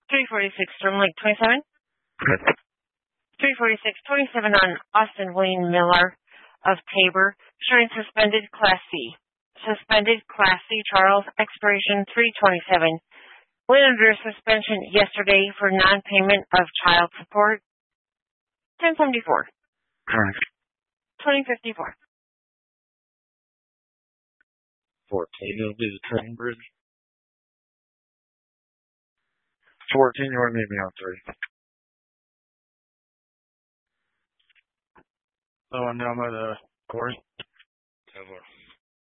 346 Storm Lake 27. 346 27 on Austin William Miller of Tabor, showing suspended Class C. Suspended Class C Charles, expiration 327. Went under suspension yesterday for non-payment of child support. 1074. 2054. 14 will be the train bridge. 14, you want to meet me on 3. Oh, and now I'm at Corey. 10-4.